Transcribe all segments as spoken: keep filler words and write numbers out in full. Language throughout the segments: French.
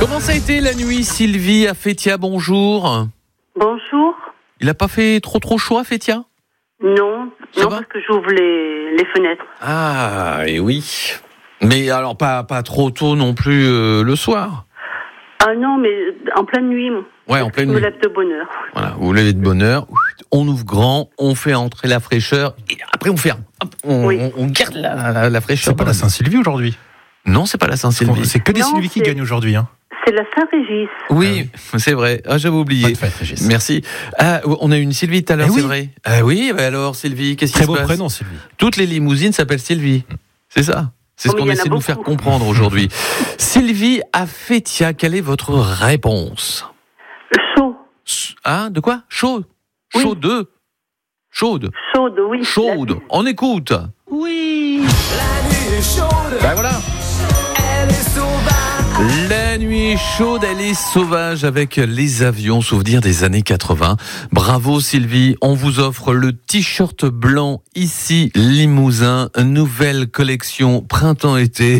Comment ça a été la nuit, Sylvie, à Fétia? Bonjour. Bonjour. Il n'a pas fait trop trop chaud à Fétia? Non, Ça non va parce que j'ouvre les, les fenêtres. Ah, et oui. Mais alors, pas, pas trop tôt non plus euh, le soir? Ah non, mais en pleine nuit. Ouais, en pleine je me nuit. lève de bonne heure. Voilà, vous vous levez de bonne heure, on ouvre grand, on fait entrer la fraîcheur, et après on ferme. Hop, on, Oui. on, on garde la, la, la fraîcheur. C'est pas la Saint-Sylvie aujourd'hui. Non, c'est pas la Saint-Sylvie. C'est que des Non, Sylvie qui c'est- gagnent aujourd'hui. Hein. C'est la Saint-Régis. Oui, c'est vrai. Ah, j'avais oublié. Bonne fête, Régis. Merci. Ah, on a eu une Sylvie tout à l'heure, Eh c'est oui. vrai. Ah oui, bah alors Sylvie, qu'est-ce qui Très se beau passe? prénom, Sylvie. Toutes les limousines s'appellent Sylvie. C'est ça. C'est Oh, ce mais qu'on il y en a essaie de nous beaucoup. faire comprendre aujourd'hui. Sylvie à Fétia, quelle est votre réponse? Chaud. Ah, de quoi? Chaude. Oui. Chaude. Chaude. Chaude, oui. Chaude. On écoute. Oui, la nuit est chaude, Ben voilà. elle est sauvage. La nuit est chaude, elle est sauvage avec les avions, souvenir des années quatre-vingts. Bravo Sylvie, on vous offre le t-shirt blanc ici Limousin, nouvelle collection printemps-été.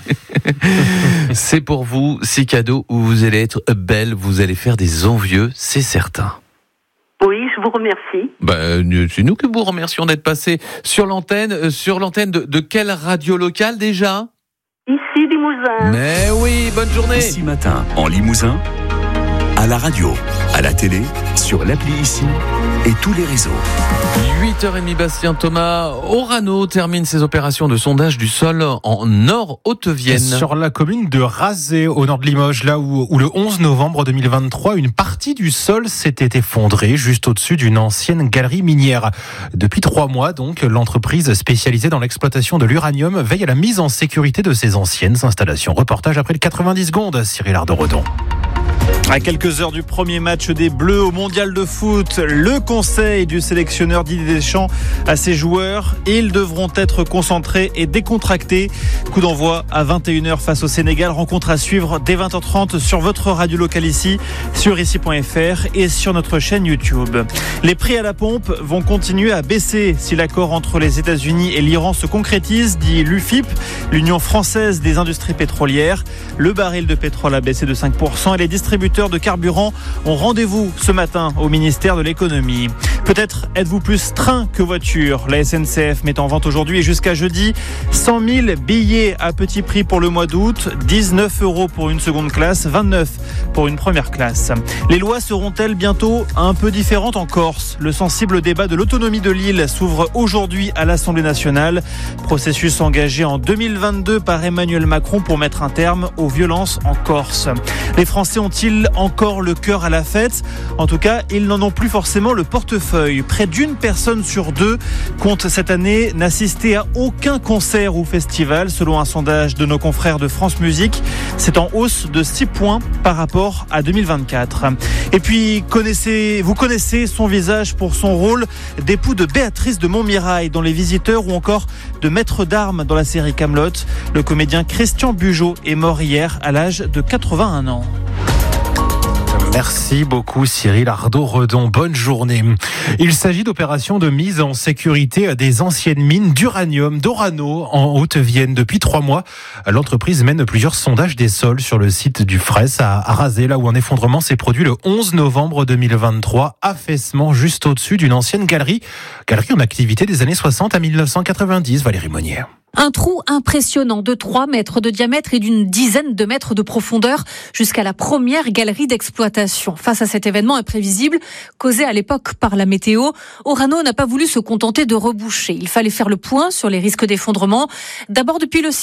C'est pour vous, c'est cadeau où vous allez être belle, vous allez faire des envieux, c'est certain. Oui, je vous remercie. Ben, c'est nous que vous remercions d'être passé sur l'antenne, euh, sur l'antenne de, de quelle radio locale déjà? Ici, Limousin. Mais oui, bonne journée. Ici Matin, en Limousin, à la radio, à la télé, sur l'appli Ici et tous les réseaux. huit heures trente, Bastien Thomas. Orano termine ses opérations de sondage du sol en Nord-Haute-Vienne. Sur la commune de Razé, au nord de Limoges, là où, où le onze novembre deux mille vingt-trois, une partie du sol s'était effondrée juste au-dessus d'une ancienne galerie minière. Depuis trois mois, donc, l'entreprise spécialisée dans l'exploitation de l'uranium veille à la mise en sécurité de ces anciennes installations. Reportage après le quatre-vingt-dix secondes, Cyril Ardo-Redon. À quelques heures du premier match des Bleus au Mondial de foot, le conseil du sélectionneur Didier Deschamps à ses joueurs, ils devront être concentrés et décontractés. Coup d'envoi à vingt et une heures face au Sénégal, rencontre à suivre dès vingt heures trente sur votre radio locale ici, sur ici point f r et sur notre chaîne YouTube. Les prix à la pompe vont continuer à baisser si l'accord entre les États-Unis et l'Iran se concrétise, dit l'U F I P, l'Union française des industries pétrolières. Le baril de pétrole a baissé de cinq pour cent et les distributeurs de carburant ont rendez-vous ce matin au ministère de l'économie. Peut-être êtes-vous plus train que voiture. La S N C F met en vente aujourd'hui et jusqu'à jeudi cent mille billets à petit prix pour le mois d'août, dix-neuf euros pour une seconde classe, vingt-neuf pour une première classe. Les lois seront-elles bientôt un peu différentes en Corse? Le sensible débat de l'autonomie de l'île s'ouvre aujourd'hui à l'Assemblée nationale. Processus engagé en deux mille vingt-deux par Emmanuel Macron pour mettre un terme aux violences en Corse. Les Français ont-ils encore le cœur à la fête? En tout cas, ils n'en ont plus forcément le portefeuille. Près d'une personne sur deux compte cette année n'assister à aucun concert ou festival, selon un sondage de nos confrères de France Musique. C'est en hausse de six points par rapport à deux mille vingt-quatre. Et puis, connaissez, vous connaissez son visage pour son rôle d'époux de Béatrice de Montmirail dans Les Visiteurs ou encore de maître d'armes dans la série Kaamelott. Le comédien Christian Bugeaud est mort hier à l'âge de quatre-vingt-un ans. Merci beaucoup Cyril Ardo-Redon, bonne journée. Il s'agit d'opérations de mise en sécurité des anciennes mines d'uranium d'Orano en Haute-Vienne. Depuis trois mois, l'entreprise mène plusieurs sondages des sols sur le site du Fraisse à Razé, là où un effondrement s'est produit le onze novembre deux mille vingt-trois, affaissement juste au-dessus d'une ancienne galerie, galerie en activité des années soixante à mille neuf cent quatre-vingt-dix, Valérie Monnier. Un trou impressionnant de trois mètres de diamètre et d'une dizaine de mètres de profondeur jusqu'à la première galerie d'exploitation. Face à cet événement imprévisible, causé à l'époque par la météo, Orano n'a pas voulu se contenter de reboucher. Il fallait faire le point sur les risques d'effondrement. D'abord depuis le